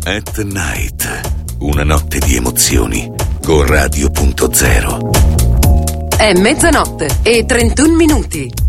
At Night, una notte di emozioni con Radio.0. È mezzanotte e 31 minuti.